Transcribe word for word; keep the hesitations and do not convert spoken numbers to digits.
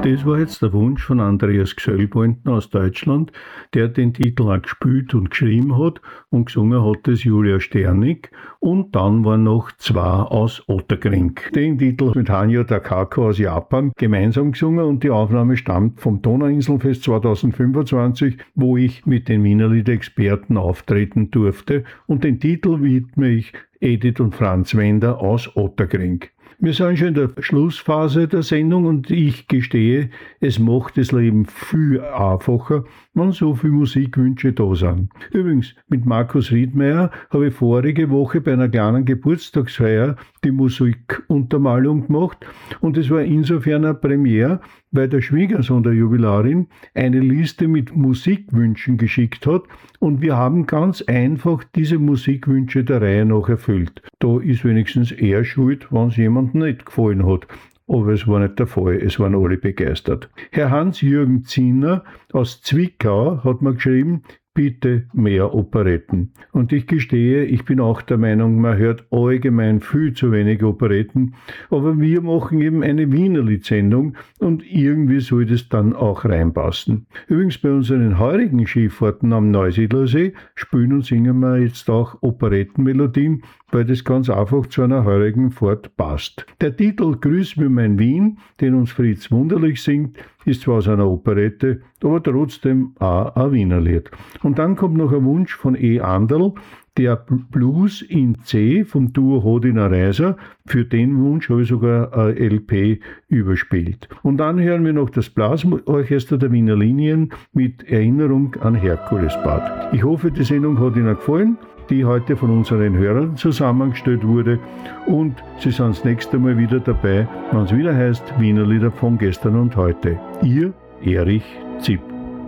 Das war jetzt der Wunsch von Andreas Gsöllbointen aus Deutschland, der den Titel auch gespielt und geschrieben hat, und gesungen hat es Julia Sternig, und dann waren noch zwei aus Ottakring. Den Titel mit Hanya Takako aus Japan gemeinsam gesungen, und die Aufnahme stammt vom Donauinselfest zweitausendfünfundzwanzig, wo ich mit den Wienerlied-Experten auftreten durfte, und den Titel widme ich Edith und Franz Wender aus Ottakring. Wir sind schon in der Schlussphase der Sendung, und ich gestehe, es macht das Leben viel einfacher, wenn so viele Musikwünsche da sind. Übrigens, mit Markus Riedmeier habe ich vorige Woche bei einer kleinen Geburtstagsfeier die Musikuntermalung gemacht, und es war insofern eine Premiere, weil der Schwiegersohn der Jubilarin eine Liste mit Musikwünschen geschickt hat, und wir haben ganz einfach diese Musikwünsche der Reihe nach erfüllt. Da ist wenigstens er schuld, wenn es jemandem nicht gefallen hat. Aber es war nicht der Fall, es waren alle begeistert. Herr Hans-Jürgen Zinner aus Zwickau hat mir geschrieben, bitte mehr Operetten. Und ich gestehe, ich bin auch der Meinung, man hört allgemein viel zu wenig Operetten, aber wir machen eben eine Wienerlied-Sendung, und irgendwie soll das dann auch reinpassen. Übrigens, bei unseren heurigen Skifahrten am Neusiedlersee spielen und singen wir jetzt auch Operettenmelodien, weil das ganz einfach zu einer heurigen Fahrt passt. Der Titel Grüß mir mein Wien, den uns Fritz Wunderlich singt, ist zwar aus einer Operette, aber trotzdem auch ein Wienerlied. Und dann kommt noch ein Wunsch von E. Anderl, der Blues in C vom Duo Hodiner Reiser. Für den Wunsch habe ich sogar ein L P überspielt. Und dann hören wir noch das Blasorchester der Wiener Linien mit Erinnerung an Herkulesbad. Ich hoffe, die Sendung hat Ihnen gefallen, die heute von unseren Hörern zusammengestellt wurde, und Sie sind das nächste Mal wieder dabei, wenn es wieder heißt Wienerlieder von gestern und heute. Ihr Erich Zipp.